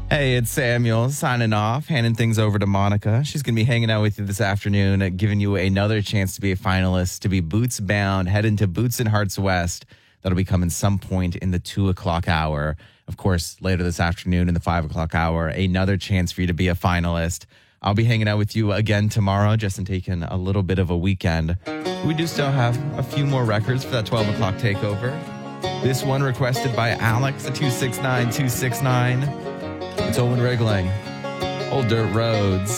Hey, it's Samuel signing off, handing things over to Monica. She's going to be hanging out with you this afternoon, giving you another chance to be a finalist, to be boots bound, head into Boots and Hearts West. That'll be coming some point in the 2 o'clock hour. Of course, later this afternoon in the 5 o'clock hour, another chance for you to be a finalist. I'll be hanging out with you again tomorrow, just in taking a little bit of a weekend. We do still have a few more records for that 12 o'clock takeover. This one requested by Alex at 269-269. It's Owen Wriggling, Old Dirt Roads.